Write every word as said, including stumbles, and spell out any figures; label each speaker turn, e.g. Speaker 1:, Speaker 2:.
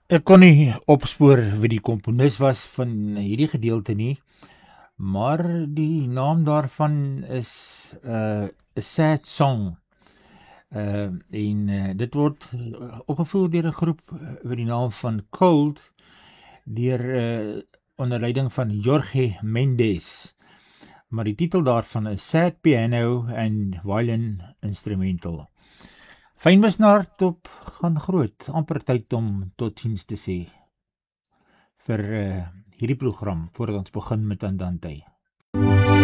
Speaker 1: Ek kon nie opspoor wie die komponis was van hierdie gedeelte nie, maar die naam daarvan is uh, A Sad Song. Uh, en uh, dit word uh, opgevoer deur 'n groep uh, met die naam van Cold, deur uh, onder leiding van Jorge Mendes. Maar die titel daarvan is Sad Piano and Violin Instrumental. Fynwisnaar top gaan groot, amper tyd om totsiens te sê vir uh, hierdie program, voordat ons begin met Andante.